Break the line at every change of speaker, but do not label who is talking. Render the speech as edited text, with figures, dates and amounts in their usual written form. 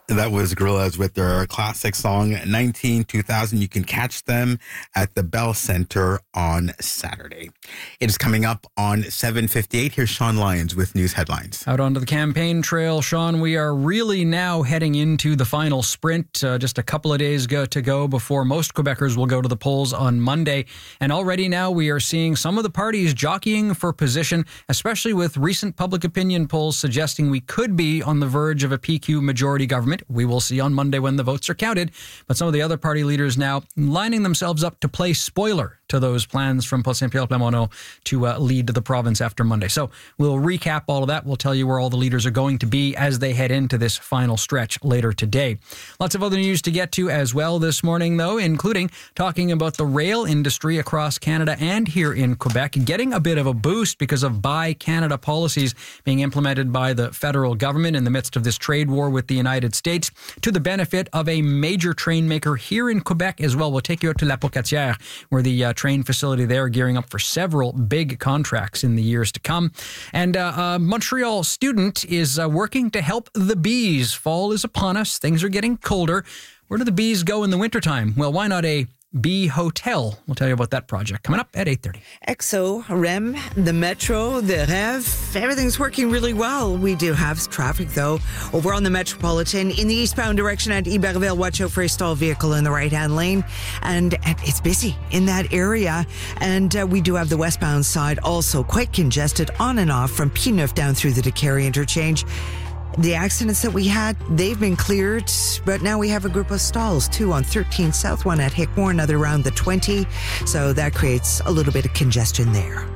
That was Gorillaz with their classic song 19-2000. You can catch them at the Bell Center on Saturday. It is coming up on 7:58. Here's Sean Lyons with news headlines.
Out onto the campaign trail, Sean, we are really now heading into the final sprint. Just a couple of days to go before most Quebecers will go to the polls on Monday. And already now we are seeing some of the parties jockeying for position, especially with recent public opinion polls suggesting we could be on the verge of a PQ majority government. We will see on Monday when the votes are counted. But some of the other party leaders now lining themselves up to play spoiler to those plans from Paul Saint-Pierre Plamondon to lead the province after Monday. So we'll recap all of that. We'll tell you where all the leaders are going to be as they head into this final stretch later today. Lots of other news to get to as well this morning, though, including talking about the rail industry across Canada and here in Quebec getting a bit of a boost because of Buy Canada policies being implemented by the federal government in the midst of this trade war with the United States to the benefit of a major train maker here in Quebec as well. We'll take you out to La Pocatière, where the train facility there gearing up for several big contracts in the years to come. And a Montreal student is working to help the bees. Fall is upon us. Things are getting colder. Where do the bees go in the wintertime? Well, why not a bee hotel? We'll tell you about that project coming up at 8:30.
EXO, REM, the Metro, the REV, everything's working really well. We do have traffic, though, over on the Metropolitan. In the eastbound direction at Iberville, watch out for a stalled vehicle in the right-hand lane. And it's busy in that area. And we do have the westbound side also quite congested on and off from P9 down through the Décarie interchange. The accidents that we had, they've been cleared, but now we have a group of stalls, too, on 13 South, one at Hickmore, another around the 20. So that creates a little bit of congestion there.